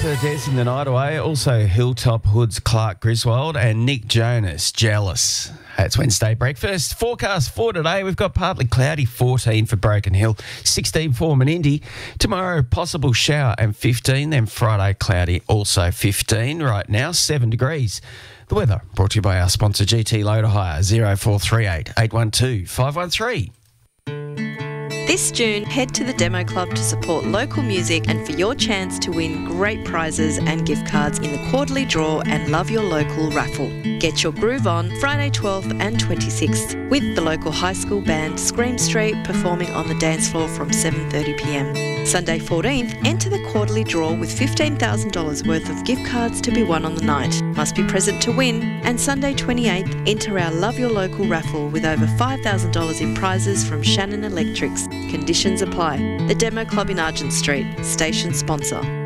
for Dancing the Night Away. Also, Hilltop Hood's Clark Griswold and Nick Jonas, Jealous. It's Wednesday breakfast. Forecast for today, we've got partly cloudy, 14 for Broken Hill, 16 for Menindee. Tomorrow, possible shower and 15. Then Friday, cloudy, also 15. Right now, 7 degrees. The weather brought to you by our sponsor, GT Loader Hire, 0438 812 513. This June, head to the Demo Club to support local music and for your chance to win great prizes and gift cards in the quarterly draw and Love Your Local raffle. Get your groove on Friday 12th and 26th with the local high school band Scream Street performing on the dance floor from 7:30pm. Sunday 14th, enter the quarterly draw with $15,000 worth of gift cards to be won on the night. Must be present to win. And Sunday 28th, enter our Love Your Local raffle with over $5,000 in prizes from Shannon Electrics. Conditions apply. The Demo Club in Argent Street, station sponsor.